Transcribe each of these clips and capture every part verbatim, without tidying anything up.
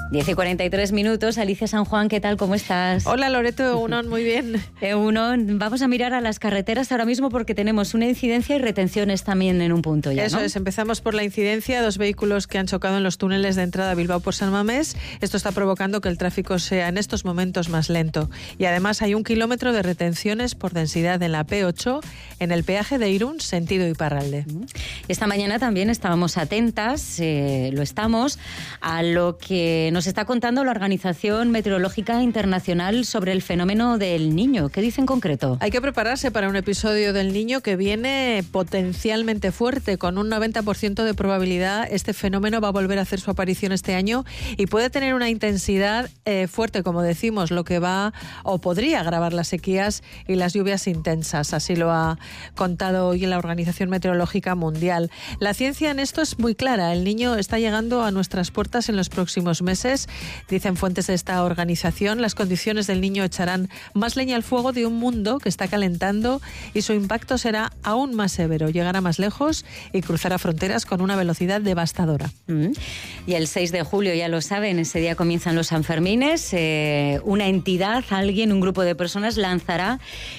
diez y cuarenta y tres minutos. Alicia San Juan, ¿qué tal? ¿Cómo estás? Hola Loreto, Egunon, muy bien. Egunon, vamos a mirar a las carreteras ahora mismo porque tenemos una incidencia y retenciones también en un punto ya, Eso ¿no? es, empezamos por la incidencia, dos vehículos que han chocado en los túneles de entrada a Bilbao por San Mamés. Esto está provocando que el tráfico sea en estos momentos más lento. Y además hay un kilómetro de retenciones por densidad en la P ocho en el peaje de Irún, sentido Iparralde. Esta mañana también estábamos atentas, eh, lo estamos, a lo que nos está contando la Organización Meteorológica Internacional sobre el fenómeno del Niño. ¿Qué dice en concreto? Hay que prepararse para un episodio del Niño que viene potencialmente fuerte. Con un noventa por ciento de probabilidad, este fenómeno va a volver a hacer su aparición este año y puede tener una intensidad eh, fuerte, como decimos, lo que va o podría agravar las sequías y las lluvias intensas. Así lo ha contado hoy la Organización Meteorológica Mundial. La ciencia en esto es muy clara. El Niño está llegando a nuestras puertas en los próximos meses. Dicen fuentes de esta organización, las condiciones del Niño echarán más leña al fuego de un mundo que está calentando y su impacto será aún más severo. Llegará más lejos y cruzará fronteras con una velocidad devastadora. Mm. Y el seis de julio, ya lo saben, ese día comienzan los Sanfermines. Eh, una entidad, alguien, un grupo de personas lanzará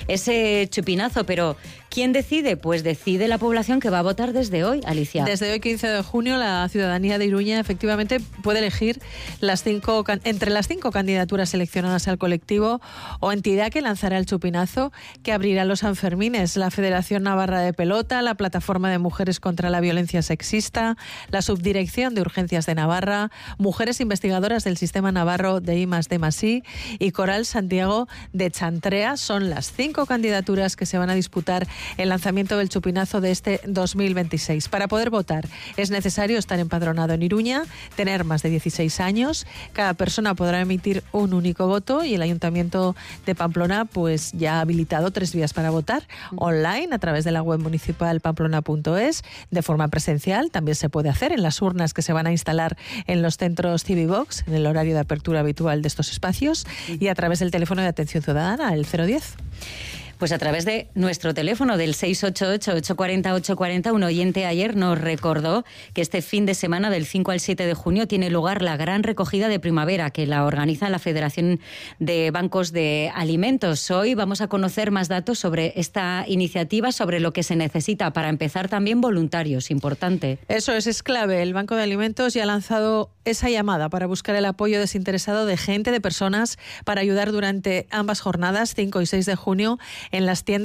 ese chupinazo, pero ¿quién decide? Pues decide la población que va a votar desde hoy, Alicia. Desde hoy, quince de junio, la ciudadanía de Iruña efectivamente puede elegir las cinco, entre las cinco candidaturas seleccionadas al colectivo o entidad que lanzará el chupinazo que abrirá los Sanfermines. La Federación Navarra de Pelota, la Plataforma de Mujeres contra la Violencia Sexista, la Subdirección de Urgencias de Navarra, Mujeres Investigadoras del Sistema Navarro de I más D más I y Coral Santiago de Chantrea son las cinco candidaturas que se van a disputar el lanzamiento del chupinazo de este dos mil veintiséis. Para poder votar es necesario estar empadronado en Iruña, tener más de dieciséis años. Cada persona podrá emitir un único voto y el Ayuntamiento de Pamplona pues ya ha habilitado tres vías para votar: online a través de la web municipal pamplona punto es, de forma presencial también se puede hacer en las urnas que se van a instalar en los centros Civivox en el horario de apertura habitual de estos espacios, y a través del teléfono de atención ciudadana, el cero diez. Pues a través de nuestro teléfono del seis ocho ocho, ocho cuatro cero, ocho cuatro cero, un oyente ayer nos recordó que este fin de semana del cinco al siete de junio tiene lugar la gran recogida de primavera que la organiza la Federación de Bancos de Alimentos. Hoy vamos a conocer más datos sobre esta iniciativa, sobre lo que se necesita para empezar también voluntarios, importante. Eso es, es clave. El Banco de Alimentos ya ha lanzado esa llamada para buscar el apoyo desinteresado de gente, de personas, para ayudar durante ambas jornadas, cinco y seis de junio, en las tiendas